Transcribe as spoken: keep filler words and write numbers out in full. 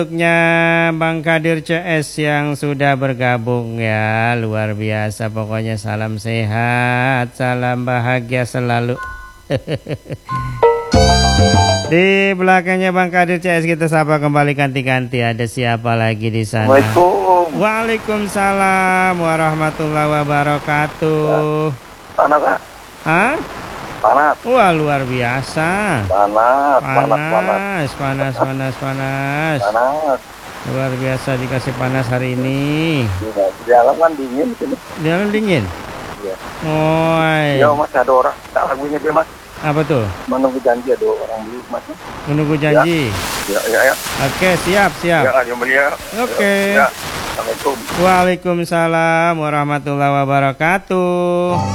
Untuknya Bang Kadir C S yang sudah bergabung ya, luar biasa pokoknya. Salam sehat, salam bahagia selalu. Di belakangnya Bang Kadir C S kita sapa kembali ganti-ganti. Ada siapa lagi di sana? Assalamualaikum. Waalaikumsalam warahmatullahi wabarakatuh. Panas, Pak. Hah? Panas. Wah, luar biasa. Panas, panas, panas. Panas, panas, panas, panas. Panas. Luar biasa dikasih panas hari ini. Iya, di dalam kan dingin sini. Di dalam dingin? Iya. Oi. Ya, Mas, ada orang. Tak lagunya dia, Mas. Apa tuh? Menunggu janji ada orang beli, Mas. Menunggu janji. Ya, ya, ya. Oke, siap, siap. Ya, yang beli ya. Oke. Ya. Assalamualaikum. Waalaikumsalam warahmatullahi wabarakatuh.